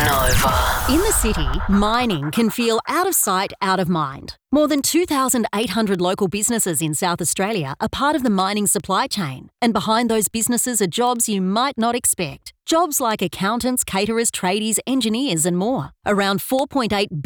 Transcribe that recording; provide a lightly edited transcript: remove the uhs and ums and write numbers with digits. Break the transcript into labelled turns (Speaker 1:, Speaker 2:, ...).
Speaker 1: Nova.
Speaker 2: In the city, mining can feel out of sight, out of mind. More than 2,800 local businesses in South Australia are part of the mining supply chain, and behind those businesses are jobs you might not expect. Jobs like accountants, caterers, tradies, engineers and more. Around $4.8